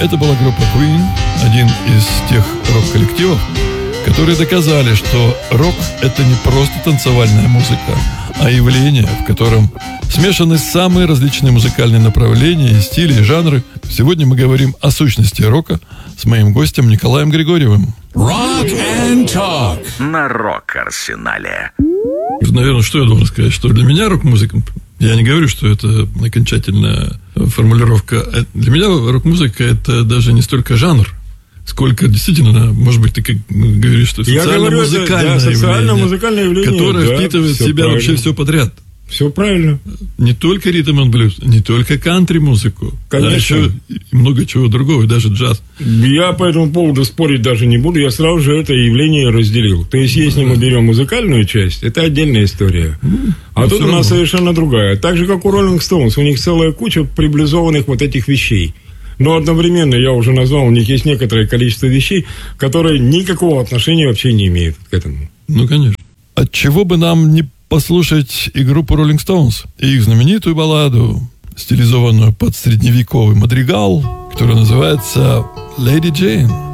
Это была группа Queen, один из тех рок-коллективов, которые доказали, что рок – это не просто танцевальная музыка, а явление, в котором смешаны самые различные музыкальные направления, и стили, и жанры. Сегодня мы говорим о сущности рока с моим гостем Николаем Григорьевым. Rock and Talk на Рок-Арсенале. Наверное, что я должен сказать? Что для меня рок-музыка... Я не говорю, что это окончательная формулировка. Для меня рок-музыка – это даже не столько жанр, сколько действительно, может быть, ты как говоришь, что социально-музыкальное явление, которое впитывает в себя правильно. Вообще все подряд. Все правильно. Не только ритм энд блюз, не только кантри-музыку, конечно. А еще много чего другого, и даже джаз. Я по этому поводу спорить даже не буду, я сразу же это явление разделил. То есть, если мы берем музыкальную часть, это отдельная история. А тут у нас совершенно другая. Так же, как у Rolling Stones, у них целая куча приблизованных вот этих вещей. Но одновременно, я уже назвал, у них есть некоторое количество вещей, которые никакого отношения вообще не имеют к этому. Ну, конечно. Отчего бы нам не послушать и группу Rolling Stones, и их знаменитую балладу, стилизованную под средневековый мадригал, которая называется «Lady Jane».